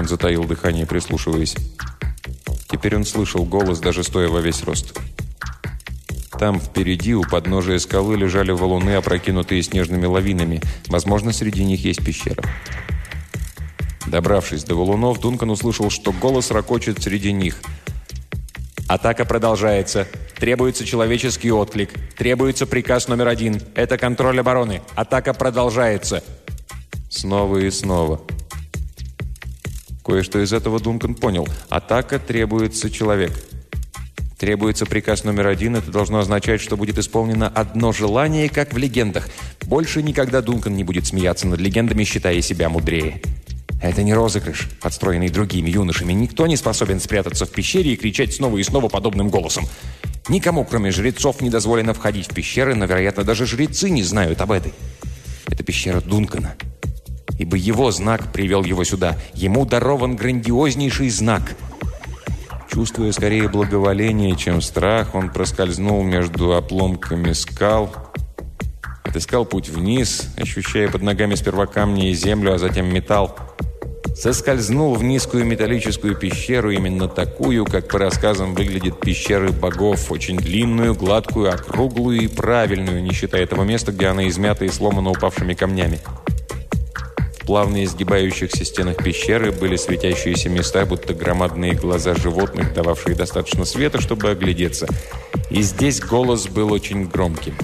Он затаил дыхание, прислушиваясь. Теперь он слышал голос, даже стоя во весь рост. Там, впереди, у подножия скалы, лежали валуны, опрокинутые снежными лавинами. Возможно, среди них есть пещера. Добравшись до валунов, Дункан услышал, что голос ракочет среди них. «Атака продолжается. Требуется человеческий отклик. Требуется приказ номер 1. Это контроль обороны. Атака продолжается». Снова и снова. Кое-что из этого Дункан понял. Атака требуется человек. Требуется приказ номер 1. Это должно означать, что будет исполнено одно желание, как в легендах. Больше никогда Дункан не будет смеяться над легендами, считая себя мудрее. Это не розыгрыш, подстроенный другими юношами. Никто не способен спрятаться в пещере и кричать снова и снова подобным голосом. Никому, кроме жрецов, не дозволено входить в пещеры, но, вероятно, даже жрецы не знают об этой. Это пещера Дункана. Ибо его знак привел его сюда. Ему дарован грандиознейший знак. Чувствуя скорее благоволение, чем страх, он проскользнул между обломками скал, отыскал путь вниз, ощущая под ногами сперва камни и землю, а затем металл. Соскользнул в низкую металлическую пещеру, именно такую, как по рассказам выглядят пещеры богов, очень длинную, гладкую, округлую и правильную, не считая того места, где она измята и сломана упавшими камнями. В плавно изгибающихся стенах пещеры были светящиеся места, будто громадные глаза животных, дававшие достаточно света, чтобы оглядеться. И здесь голос был очень громким.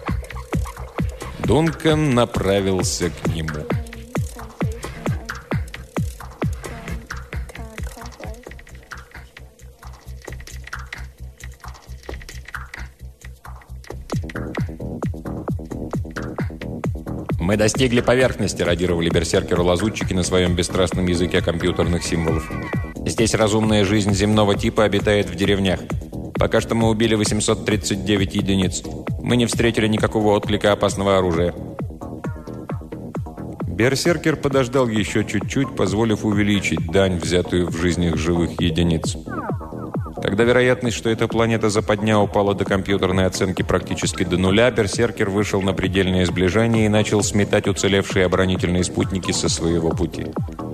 Дункан направился к нему. «Мы достигли поверхности», — радировали берсеркеры-лазутчики на своем бесстрастном языке компьютерных символов. «Здесь разумная жизнь земного типа обитает в деревнях. Пока что мы убили 839 единиц. Мы не встретили никакого отклика опасного оружия». Берсеркер подождал еще чуть-чуть, позволив увеличить дань, взятую в жизнях живых единиц. Когда вероятность, что эта планета западня, упала до компьютерной оценки практически до нуля, Берсеркер вышел на предельное сближение и начал сметать уцелевшие оборонительные спутники со своего пути.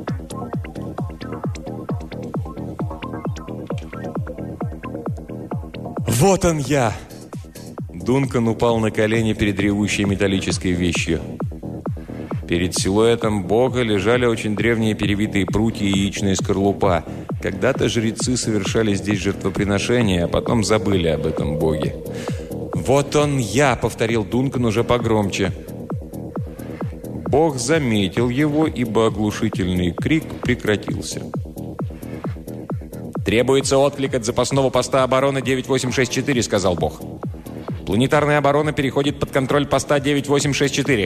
«Вот он я!» Дункан упал на колени перед ревущей металлической вещью. Перед силуэтом бога лежали очень древние перевитые прутья и яичная скорлупа. Когда-то жрецы совершали здесь жертвоприношения, а потом забыли об этом боге. «Вот он я!» — повторил Дункан уже погромче. Бог заметил его, ибо оглушительный крик прекратился. «Требуется отклик от запасного поста обороны 9864», — сказал Бог. «Планетарная оборона переходит под контроль поста 9864».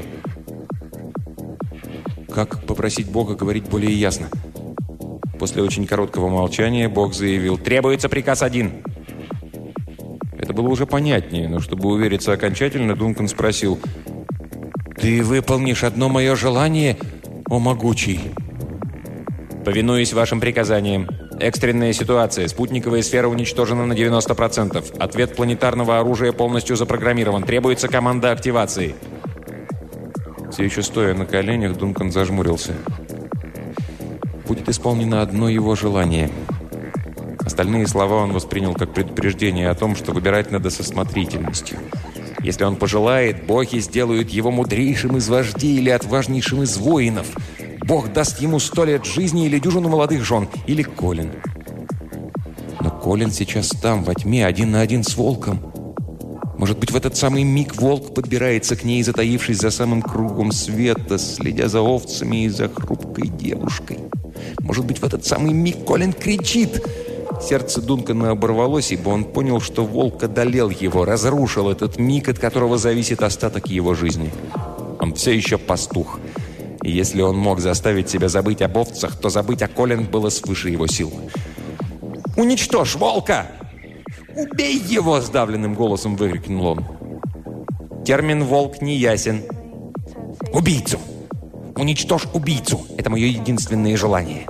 Как попросить Бога говорить более ясно? После очень короткого молчания Бог заявил: «Требуется приказ 1». Это было уже понятнее, но чтобы увериться окончательно, Дункан спросил: «Ты выполнишь одно мое желание, о могучий?» «Повинуюсь вашим приказаниям. Экстренная ситуация. Спутниковая сфера уничтожена на 90%. Ответ планетарного оружия полностью запрограммирован. Требуется команда активации». Все еще стоя на коленях, Дункан зажмурился. Будет исполнено одно его желание. Остальные слова он воспринял как предупреждение о том, что выбирать надо со осмотрительностью. Если он пожелает, боги сделают его мудрейшим из вождей или отважнейшим из воинов. Бог даст ему 100 лет жизни или дюжину молодых жен, или Колин. Но Колин сейчас там, во тьме, один на один с волком. Может быть, в этот самый миг волк подбирается к ней, затаившись за самым кругом света, следя за овцами и за хрупкой девушкой. Может быть, в этот самый миг Колин кричит. Сердце Дункана оборвалось, ибо он понял, что волк одолел его, разрушил этот миг, от которого зависит остаток его жизни. Он все еще пастух. И если он мог заставить себя забыть об овцах, то забыть о Колин было свыше его сил. «Уничтожь волка! Убей его!» — сдавленным голосом выкрикнул он. Термин «волк» не ясен. «Убийцу! Уничтожь убийцу! Это мое единственное желание!»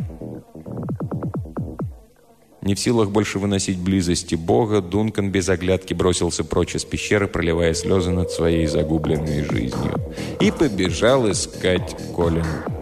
Не в силах больше выносить близости Бога, Дункан без оглядки бросился прочь из пещеры, проливая слезы над своей загубленной жизнью. И побежал искать Колин.